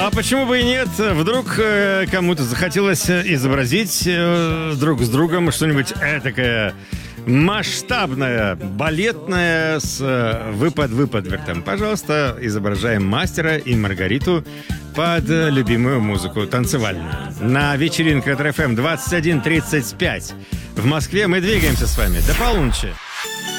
А почему бы и нет? Вдруг кому-то захотелось изобразить друг с другом что-нибудь этакое масштабное, балетное с выпад-выпадвертом. Пожалуйста, изображаем Мастера и Маргариту под любимую музыку танцевальную. На вечеринке от РФМ 21:35 в Москве мы двигаемся с вами до полуночи.